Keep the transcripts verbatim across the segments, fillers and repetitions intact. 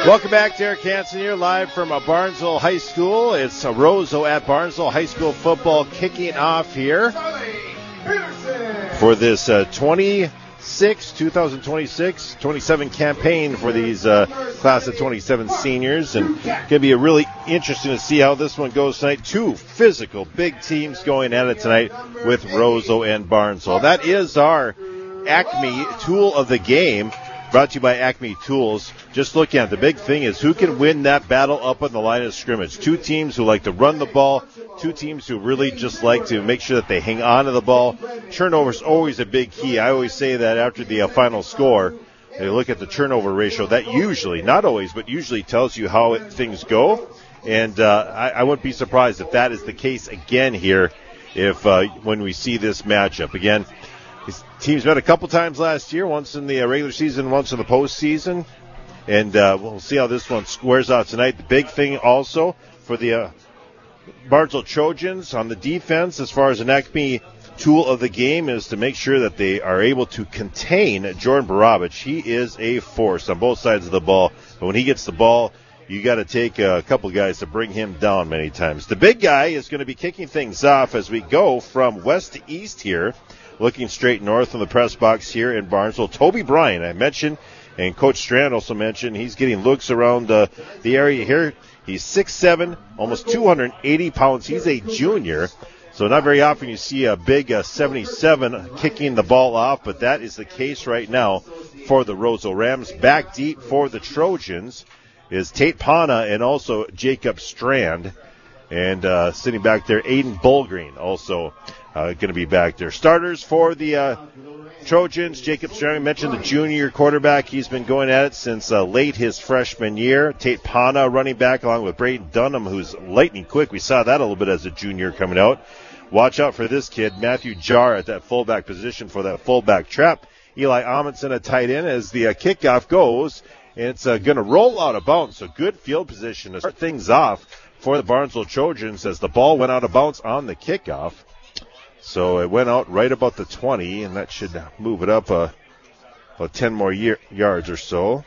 Welcome back to Eric Hansen here, live from uh, Barnesville High School. It's uh, Roseau at Barnesville High School football kicking off here for this uh, twenty-six, twenty twenty-six, twenty-seven campaign for these uh, class of twenty-seven seniors. And it's going to be a really interesting to see how this one goes tonight. Two physical big teams going at it tonight with Roseau and Barnesville. That is our Acme tool of the game. Brought to you by Acme Tools. Just looking at it, the big thing is who can win that battle up on the line of scrimmage. Two teams who like to run the ball, two teams who really just like to make sure that they hang on to the ball. Turnover is always a big key. I always say that after the uh, final score, you look at the turnover ratio. That usually, not always, but usually tells you how it, things go. And uh, I, I wouldn't be surprised if that is the case again here if uh, when we see this matchup. Again, these teams met a couple times last year, once in the regular season, once in the postseason. And uh, we'll see how this one squares out tonight. The big thing also for the uh, Barnesville Trojans on the defense, as far as an Acme tool of the game, is to make sure that they are able to contain Jordan Barabich. He is a force on both sides of the ball. But when he gets the ball, you got to take a couple guys to bring him down many times. The big guy is going to be kicking things off as we go from west to east here. Looking straight north from the press box here in Barnesville. Toby Bryan, I mentioned, and Coach Strand also mentioned, he's getting looks around uh, the area here. He's six seven, almost two hundred eighty pounds. He's a junior, so not very often you see a big uh, seventy-seven kicking the ball off, but that is the case right now for the Roseau Rams. Back deep for the Trojans is Tate Pana and also Jacob Strand. And uh, sitting back there, Aiden Bullgreen also uh, going to be back there. Starters for the uh, Trojans, Jacob Strand, I mentioned the junior quarterback. He's been going at it since uh, late his freshman year. Tate Pana running back along with Braden Dunham, who's lightning quick. We saw that a little bit as a junior coming out. Watch out for this kid, Matthew Jarr, at that fullback position for that fullback trap. Eli Amundsen, a tight end, as the uh, kickoff goes. And it's uh, going to roll out of bounds, so good field position to start things off for the Barnesville Trojans as the ball went out of bounds on the kickoff. So it went out right about the twenty, and that should move it up uh, about ten more year, yards or so.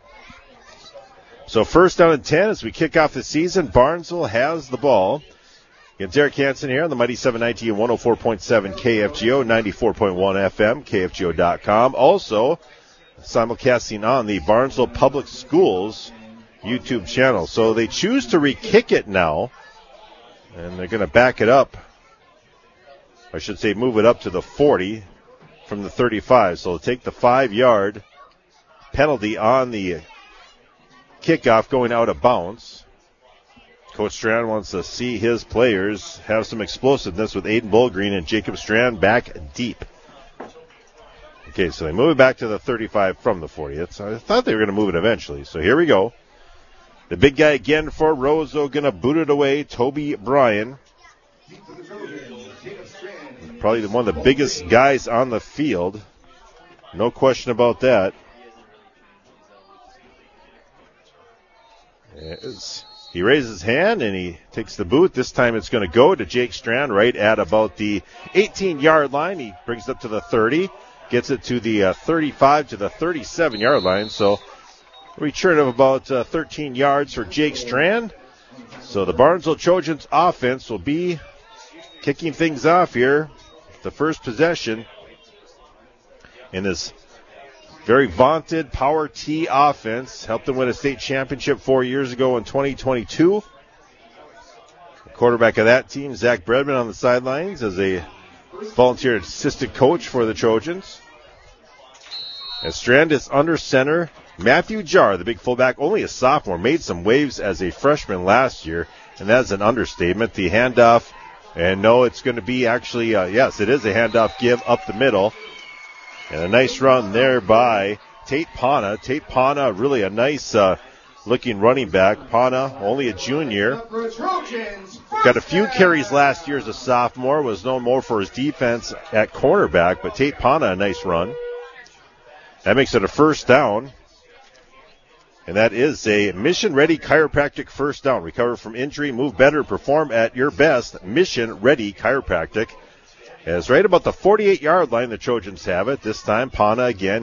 So first down and ten as we kick off the season. Barnesville has the ball. Again, Derek Hansen here on the Mighty seven ninety and one oh four point seven K F G O, ninety-four point one F M, K F G O dot com. Also simulcasting on the Barnesville Public Schools YouTube channel. So they choose to re-kick it now, and they're going to back it up. I should say move it up to the forty from the thirty-five. So they'll take the five-yard penalty on the kickoff going out of bounds. Coach Strand wants to see his players have some explosiveness with Aiden Bullgreen and Jacob Strand back deep. Okay, so they move it back to the thirty-five from the forty. It's, I thought they were going to move it eventually. So here we go. The big guy again for Roseau, going to boot it away, Toby Bryan. Probably one of the biggest guys on the field. No question about that. It's, he raises his hand and he takes the boot. This time it's going to go to Jake Strand right at about the eighteen-yard line. He brings it up to the thirty, gets it to the uh, thirty-five to the thirty-seven-yard line. So return of about uh, thirteen yards for Jake Strand. So the Barnesville Trojans offense will be kicking things off here. The first possession in this very vaunted Power T offense. Helped them win a state championship four years ago in twenty twenty-two. The quarterback of that team, Zach Bredman, on the sidelines as a volunteer assistant coach for the Trojans. As Strand is under center, Matthew Jarr, the big fullback, only a sophomore, made some waves as a freshman last year, and that's an understatement. The handoff, and no, it's going to be actually, uh, yes, it is a handoff give up the middle. And a nice run there by Tate Pana. Tate Pana, really a nice uh, looking running back. Pana, only a junior. Got a few carries last year as a sophomore, was known more for his defense at cornerback, but Tate Pana, a nice run. That makes it a first down. And that is a mission-ready chiropractic first down. Recover from injury, move better, perform at your best. Mission-ready chiropractic. As right about the forty-eight-yard line, the Trojans have it. This time, Pana again.